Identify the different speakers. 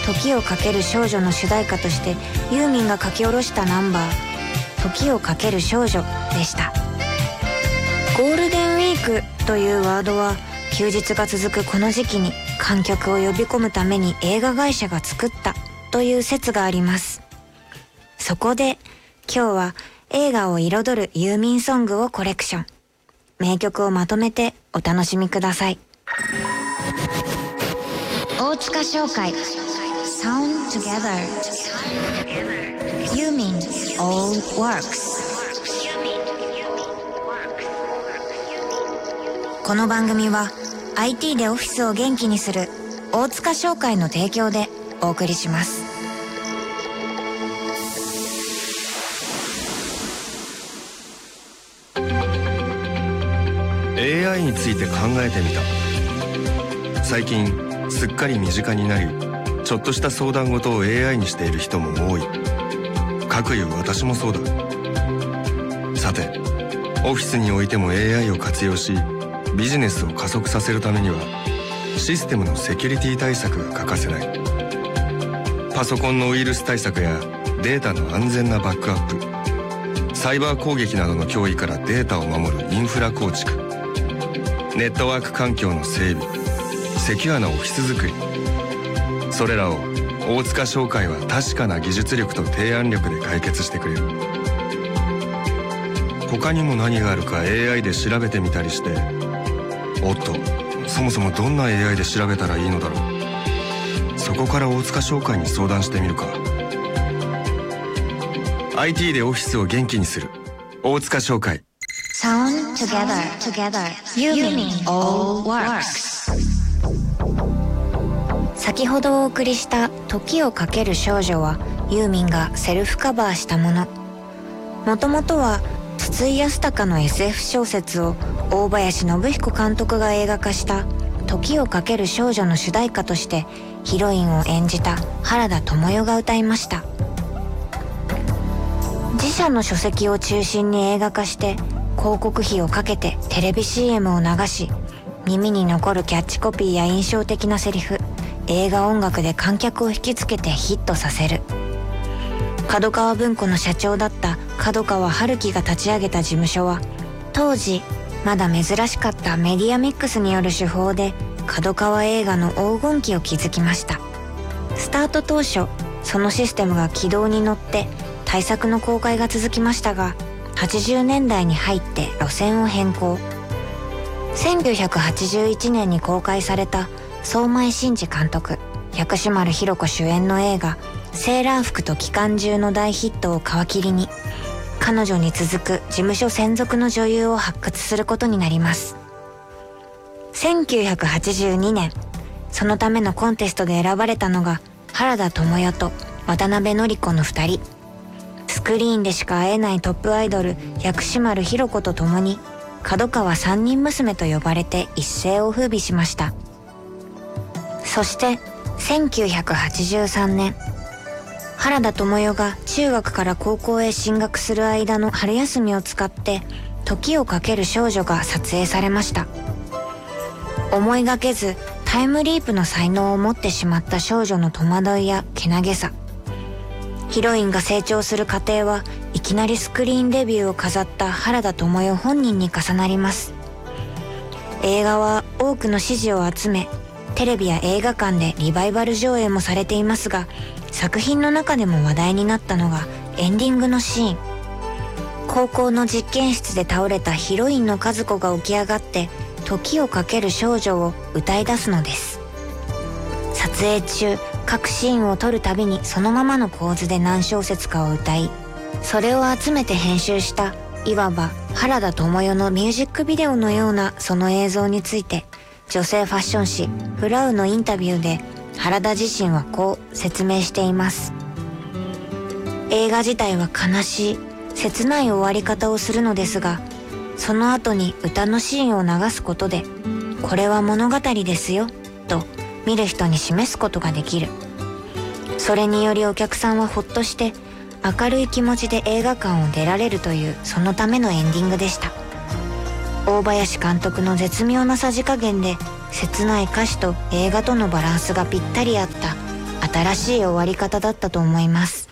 Speaker 1: 時をかける少女の主題歌としてユーミンが書き下ろしたナンバー時をかける少女でした。ゴールデンウィークというワードは休日が続くこの時期に観客を呼び込むために映画会社が作ったという説があります。そこで今日は映画を彩るユーミンソングをコレクション。名曲をまとめてお楽しみください。大塚商会 Sound Together ユーミン All Works。 この番組は IT でオフィスを元気にする大塚商会の提供でお送りします。
Speaker 2: AI について考えてみた。最近すっかり身近になり、ちょっとした相談事を AI にしている人も多い。かくいう私もそうだ。さて、オフィスにおいても AI を活用しビジネスを加速させるためにはシステムのセキュリティ対策が欠かせない。パソコンのウイルス対策やデータの安全なバックアップ、サイバー攻撃などの脅威からデータを守るインフラ構築、ネットワーク環境の整備、セキュアなオフィス作り、それらを大塚商会は確かな技術力と提案力で解決してくれる。他にも何があるか AI で調べてみたりして、おっと、そもそもどんな AI で調べたらいいのだろう。そこから大塚商会に相談してみるか。 IT でオフィスを元気にする大塚商会。
Speaker 1: Sound Together ユーミン All Works。 先ほどお送りした時をかける少女はユーミンがセルフカバーしたもの。もともとは筒井康隆の SF 小説を大林信彦監督が映画化した時をかける少女の主題歌としてヒロインを演じた原田知世が歌いました。自社の書籍を中心に映画化して広告費をかけてテレビ CM を流し、耳に残るキャッチコピーや印象的なセリフ、映画音楽で観客を引きつけてヒットさせる。角川文庫の社長だった角川春樹が立ち上げた事務所は、当時まだ珍しかったメディアミックスによる手法で角川映画の黄金期を築きました。スタート当初、そのシステムが軌道に乗って大作の公開が続きましたが、80年代に入って路線を変更。1981年に公開された相米真司監督、薬師丸ひろ子主演の映画セーラー服と機関銃の大ヒットを皮切りに、彼女に続く事務所専属の女優を発掘することになります。1982年、そのためのコンテストで選ばれたのが原田知世と渡辺典子の2人。スクリーンでしか会えないトップアイドル薬師丸ひろ子と共に角川三人娘と呼ばれて一世を風靡しました。そして1983年、原田知世が中学から高校へ進学する間の春休みを使って時をかける少女が撮影されました。思いがけずタイムリープの才能を持ってしまった少女の戸惑いやけなげさ、ヒロインが成長する過程はいきなりスクリーンデビューを飾った原田知世本人に重なります。映画は多くの支持を集め、テレビや映画館でリバイバル上映もされていますが、作品の中でも話題になったのがエンディングのシーン。高校の実験室で倒れたヒロインの和子が起き上がって時をかける少女を歌い出すのです。撮影中、各シーンを撮るたびにそのままの構図で何小節かを歌い、それを集めて編集したいわば原田知世のミュージックビデオのようなその映像について、女性ファッション誌フラウのインタビューで原田自身はこう説明しています。映画自体は悲しい、切ない終わり方をするのですが、その後に歌のシーンを流すことで、これは物語ですよと見る人に示すことができる。それによりお客さんはほっとして明るい気持ちで映画館を出られるという、そのためのエンディングでした。大林監督の絶妙なさじ加減で切ない歌詞と映画とのバランスがぴったり合った新しい終わり方だったと思います。